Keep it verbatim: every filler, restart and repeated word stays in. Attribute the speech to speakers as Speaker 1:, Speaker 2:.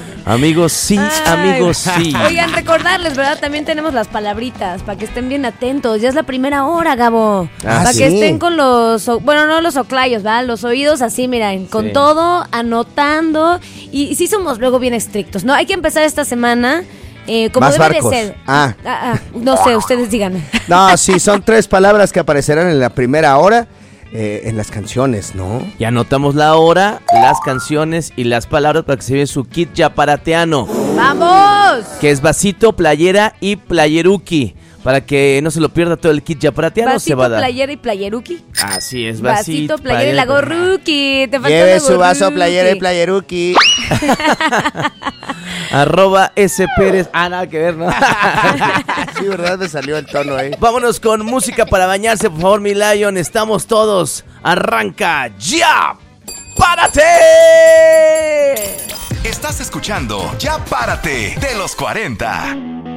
Speaker 1: Amigos, sí,
Speaker 2: Ay,
Speaker 1: amigos, sí.
Speaker 2: Oigan, recordarles, ¿verdad? También tenemos las palabritas para que estén bien atentos. Ya es la primera hora, Gabo.
Speaker 3: Ah,
Speaker 2: para
Speaker 3: ¿sí?
Speaker 2: que estén con los, o- bueno, no los oclayos, ¿verdad? Los oídos así, miren, con
Speaker 1: Sí.
Speaker 2: todo, anotando. Y, y sí somos luego bien estrictos, ¿no? Hay que empezar esta semana eh, como
Speaker 3: Más
Speaker 2: debe
Speaker 3: barcos.
Speaker 2: de ser.
Speaker 3: Ah.
Speaker 2: Ah, ah, no sé, ustedes digan.
Speaker 3: No, sí, son tres palabras que aparecerán en la primera hora eh, en las canciones, ¿no?
Speaker 1: Y anotamos la hora, las canciones y las palabras para que se lleve su kit yaparateano,
Speaker 2: ¡Vamos!
Speaker 1: que es vasito, playera y playeruki. Para que no se lo pierda todo el kit yaparateano, se
Speaker 2: Vasito,
Speaker 1: va a dar.
Speaker 2: playera y playeruki.
Speaker 1: Así es,
Speaker 2: Vasito,
Speaker 1: vasito,
Speaker 2: playera y la gorruki. Te faltó
Speaker 3: Lleve
Speaker 2: la
Speaker 3: su vaso,
Speaker 2: gorruki.
Speaker 3: playera y playeruki.
Speaker 1: Arroba S. Pérez. Ah, nada que ver, ¿no?
Speaker 3: Sí, ¿verdad? Me salió el tono ahí.
Speaker 1: Vámonos con música para bañarse, por favor, mi Lion. Estamos todos. Arranca ya. ¡Párate!
Speaker 4: Estás escuchando Ya Párate de los cuarenta.